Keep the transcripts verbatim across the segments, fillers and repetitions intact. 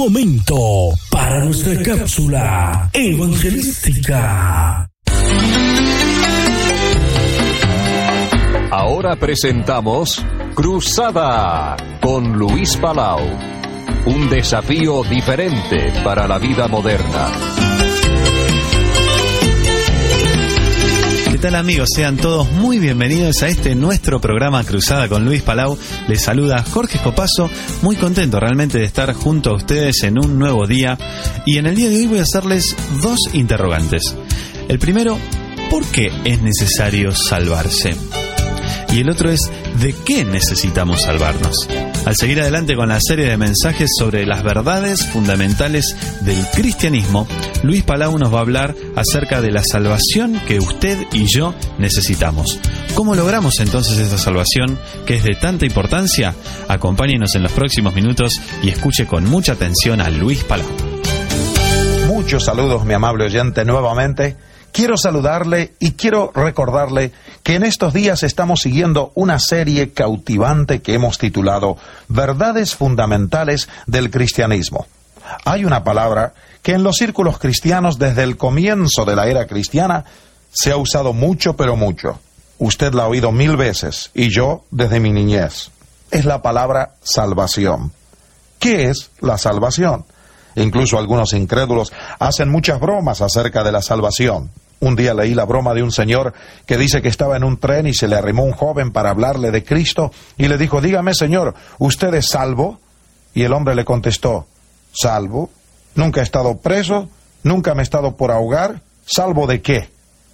momento para nuestra cápsula evangelística. Ahora presentamos Cruzada con Luis Palau. Un desafío diferente para la vida moderna. ¿Qué tal, amigos? Sean todos muy bienvenidos a este nuestro programa Cruzada con Luis Palau. Les saluda Jorge Copazo, muy contento realmente de estar junto a ustedes en un nuevo día. Y en el día de hoy voy a hacerles dos interrogantes. El primero, ¿por qué es necesario salvarse? Y el otro es, ¿de qué necesitamos salvarnos? Al seguir adelante con la serie de mensajes sobre las verdades fundamentales del cristianismo, Luis Palau nos va a hablar acerca de la salvación que usted y yo necesitamos. ¿Cómo logramos entonces esta salvación que es de tanta importancia? Acompáñenos en los próximos minutos y escuche con mucha atención a Luis Palau. Muchos saludos, mi amable oyente, nuevamente. Quiero saludarle y quiero recordarle que en estos días estamos siguiendo una serie cautivante que hemos titulado Verdades Fundamentales del Cristianismo. Hay una palabra que en los círculos cristianos desde el comienzo de la era cristiana se ha usado mucho, pero mucho. Usted la ha oído mil veces y yo desde mi niñez. Es la palabra salvación. ¿Qué es la salvación? Incluso algunos incrédulos hacen muchas bromas acerca de la salvación. Un día leí la broma de un señor que dice que estaba en un tren y se le arrimó un joven para hablarle de Cristo y le dijo, dígame, señor, ¿usted es salvo? Y el hombre le contestó, ¿salvo? Nunca he estado preso, nunca me he estado por ahogar, ¿salvo de qué?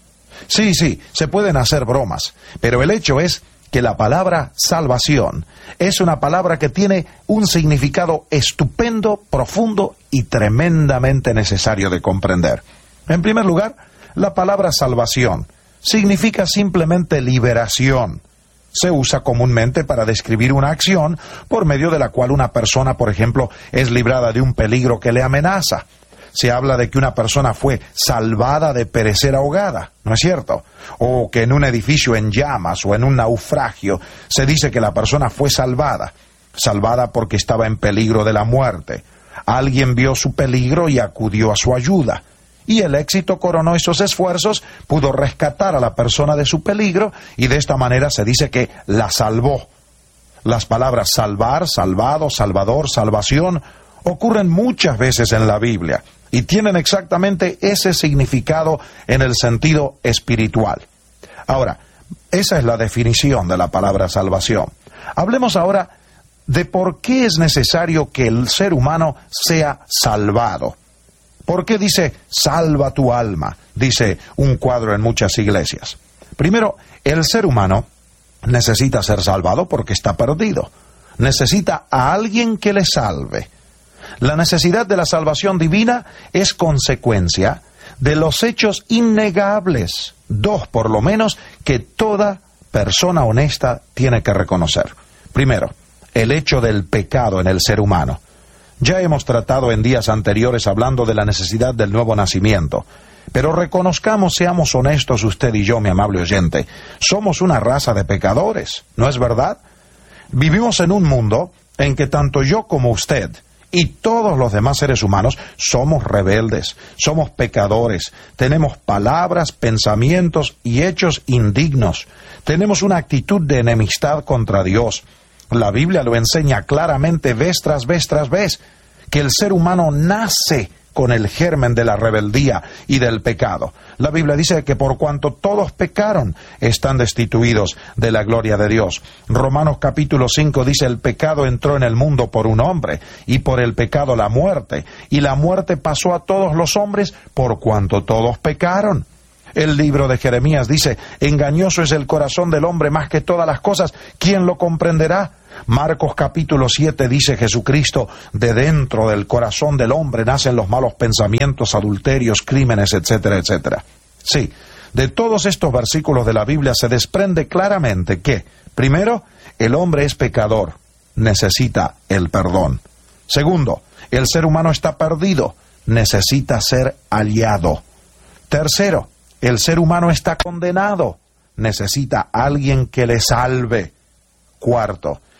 Sí, sí, se pueden hacer bromas, pero el hecho es que la palabra salvación es una palabra que tiene un significado estupendo, profundo y tremendamente necesario de comprender. En primer lugar, la palabra salvación significa simplemente liberación. Se usa comúnmente para describir una acción por medio de la cual una persona, por ejemplo, es librada de un peligro que le amenaza. Se habla de que una persona fue salvada de perecer ahogada, ¿no es cierto? O que en un edificio en llamas o en un naufragio se dice que la persona fue salvada, salvada porque estaba en peligro de la muerte. Alguien vio su peligro y acudió a su ayuda. Y el éxito coronó esos esfuerzos, pudo rescatar a la persona de su peligro y de esta manera se dice que la salvó. Las palabras salvar, salvado, salvador, salvación ocurren muchas veces en la Biblia y tienen exactamente ese significado en el sentido espiritual. Ahora, esa es la definición de la palabra salvación. Hablemos ahora de por qué es necesario que el ser humano sea salvado. ¿Por qué dice, salva tu alma? Dice un cuadro en muchas iglesias. Primero, el ser humano necesita ser salvado porque está perdido. Necesita a alguien que le salve. La necesidad de la salvación divina es consecuencia de los hechos innegables, dos por lo menos, que toda persona honesta tiene que reconocer. Primero, el hecho del pecado en el ser humano. Ya hemos tratado en días anteriores hablando de la necesidad del nuevo nacimiento. Pero reconozcamos, seamos honestos usted y yo, mi amable oyente, somos una raza de pecadores, ¿no es verdad? Vivimos en un mundo en que tanto yo como usted y todos los demás seres humanos somos rebeldes, somos pecadores, tenemos palabras, pensamientos y hechos indignos, tenemos una actitud de enemistad contra Dios. La Biblia lo enseña claramente vez tras vez tras vez, que el ser humano nace con el germen de la rebeldía y del pecado. La Biblia dice que por cuanto todos pecaron, están destituidos de la gloria de Dios. Romanos capítulo cinco dice, el pecado entró en el mundo por un hombre, y por el pecado la muerte, y la muerte pasó a todos los hombres por cuanto todos pecaron. El libro de Jeremías dice, engañoso es el corazón del hombre más que todas las cosas, ¿quién lo comprenderá? Marcos capítulo siete dice Jesucristo, de dentro del corazón del hombre nacen los malos pensamientos, adulterios, crímenes, etcétera, etcétera. Sí, de todos estos versículos de la Biblia se desprende claramente que, primero, el hombre es pecador, necesita el perdón. Segundo, el ser humano está perdido, necesita ser hallado. Tercero, el ser humano está condenado, necesita alguien que le salve. Cuarto,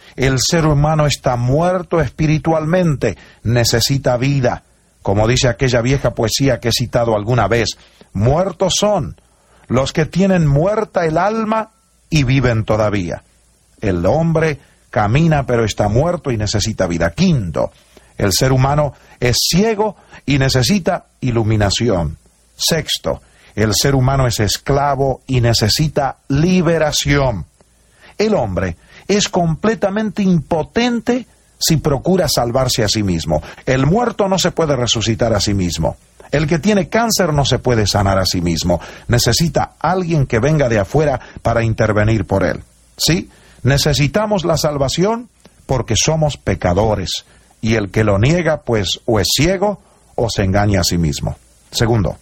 El ser humano está muerto espiritualmente, necesita vida. Como dice aquella vieja poesía que he citado alguna vez, muertos son los que tienen muerta el alma y viven todavía. El hombre camina pero está muerto y necesita vida. Quinto, el ser humano es ciego y necesita iluminación. Sexto, el ser humano es esclavo y necesita liberación. El hombre es completamente impotente si procura salvarse a sí mismo. El muerto no se puede resucitar a sí mismo. El que tiene cáncer no se puede sanar a sí mismo. Necesita alguien que venga de afuera para intervenir por él. ¿Sí? Necesitamos la salvación porque somos pecadores. Y el que lo niega, pues, o es ciego o se engaña a sí mismo. Segundo,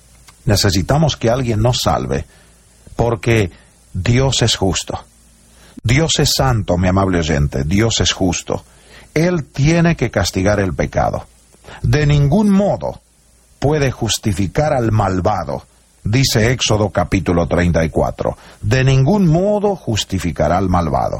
necesitamos que alguien nos salve porque Dios es justo. Dios es santo, mi amable oyente. Dios es justo. Él tiene que castigar el pecado. De ningún modo puede justificar al malvado, dice Éxodo capítulo treinta y cuatro. De ningún modo justificará al malvado.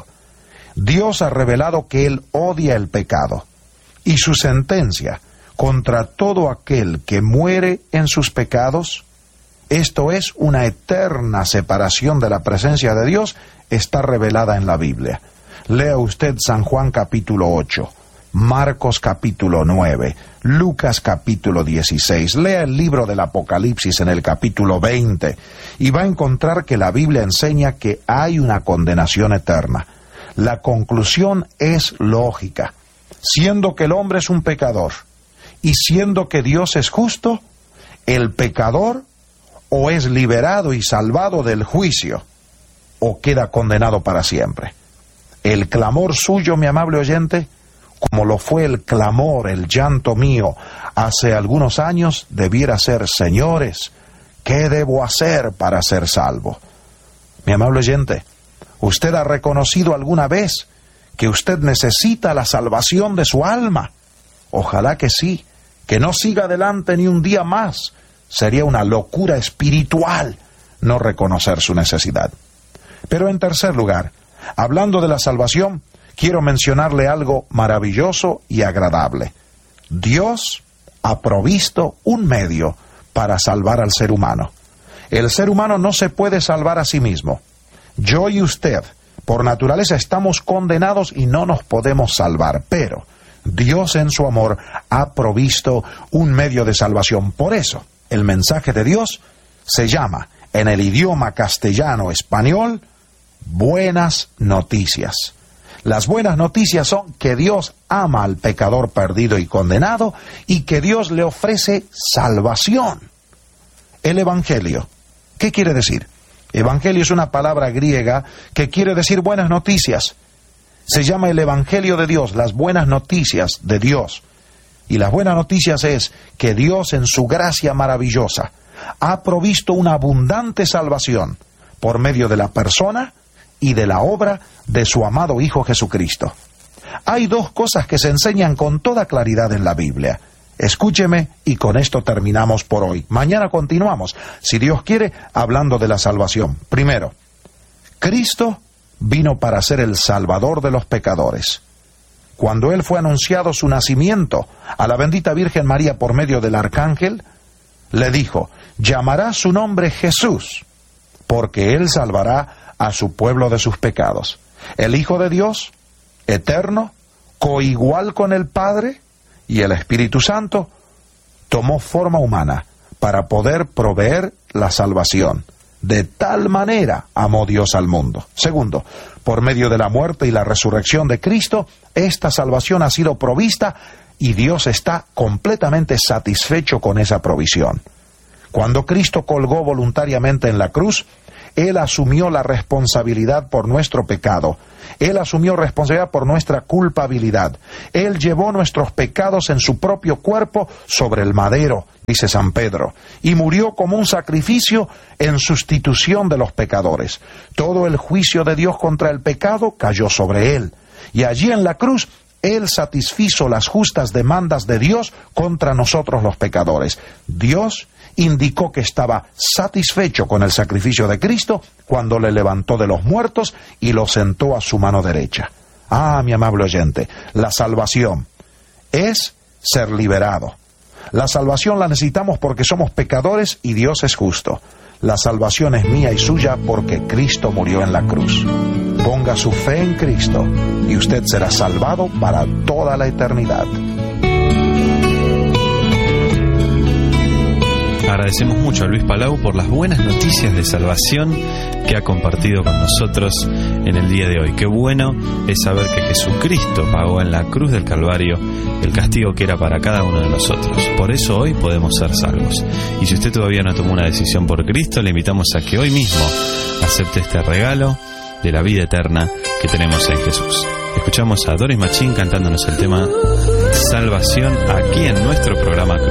Dios ha revelado que Él odia el pecado, y su sentencia contra todo aquel que muere en sus pecados, esto es una eterna separación de la presencia de Dios, está revelada en la Biblia. Lea usted San Juan capítulo ocho, Marcos capítulo nueve, Lucas capítulo dieciséis, lea el libro del Apocalipsis en el capítulo veinte, y va a encontrar que la Biblia enseña que hay una condenación eterna. La conclusión es lógica. Siendo que el hombre es un pecador, y siendo que Dios es justo, el pecador o es liberado y salvado del juicio, o queda condenado para siempre. El clamor suyo, mi amable oyente, como lo fue el clamor, el llanto mío hace algunos años, debiera ser: señores, ¿qué debo hacer para ser salvo? Mi amable oyente, ¿usted ha reconocido alguna vez que usted necesita la salvación de su alma? Ojalá que sí, que no siga adelante ni un día más. Sería una locura espiritual no reconocer su necesidad. Pero en tercer lugar, hablando de la salvación, quiero mencionarle algo maravilloso y agradable. Dios ha provisto un medio para salvar al ser humano. El ser humano no se puede salvar a sí mismo. Yo y usted, por naturaleza, estamos condenados y no nos podemos salvar, pero Dios en su amor ha provisto un medio de salvación. Por eso, el mensaje de Dios se llama, en el idioma castellano-español, buenas noticias. Las buenas noticias son que Dios ama al pecador perdido y condenado y que Dios le ofrece salvación. El Evangelio, ¿qué quiere decir? Evangelio es una palabra griega que quiere decir buenas noticias. Se llama el Evangelio de Dios, las buenas noticias de Dios. Y las buenas noticias es que Dios en su gracia maravillosa ha provisto una abundante salvación por medio de la persona y de la obra de su amado Hijo Jesucristo. Hay dos cosas que se enseñan con toda claridad en la Biblia. Escúcheme y con esto terminamos por hoy. Mañana continuamos, si Dios quiere, hablando de la salvación. Primero, Cristo vino para ser el Salvador de los pecadores. Cuando Él fue anunciado su nacimiento a la bendita Virgen María por medio del arcángel, le dijo: llamará su nombre Jesús, porque Él salvará a su pueblo de sus pecados. El Hijo de Dios, eterno, coigual con el Padre y el Espíritu Santo, tomó forma humana para poder proveer la salvación. De tal manera amó Dios al mundo. Segundo, por medio de la muerte y la resurrección de Cristo, esta salvación ha sido provista y Dios está completamente satisfecho con esa provisión. Cuando Cristo colgó voluntariamente en la cruz, Él asumió la responsabilidad por nuestro pecado. Él asumió responsabilidad por nuestra culpabilidad. Él llevó nuestros pecados en su propio cuerpo sobre el madero, dice San Pedro, y murió como un sacrificio en sustitución de los pecadores. Todo el juicio de Dios contra el pecado cayó sobre Él. Y allí en la cruz, Él satisfizo las justas demandas de Dios contra nosotros los pecadores. Dios indicó que estaba satisfecho con el sacrificio de Cristo cuando le levantó de los muertos y lo sentó a su mano derecha. Ah, mi amable oyente, la salvación es ser liberado. La salvación la necesitamos porque somos pecadores y Dios es justo. La salvación es mía y suya porque Cristo murió en la cruz. Ponga su fe en Cristo y usted será salvado para toda la eternidad. Agradecemos mucho a Luis Palau por las buenas noticias de salvación que ha compartido con nosotros en el día de hoy. Qué bueno es saber que Jesucristo pagó en la cruz del Calvario el castigo que era para cada uno de nosotros. Por eso hoy podemos ser salvos. Y si usted todavía no tomó una decisión por Cristo, le invitamos a que hoy mismo acepte este regalo de la vida eterna que tenemos en Jesús. Escuchamos a Doris Machín cantándonos el tema Salvación aquí en nuestro programa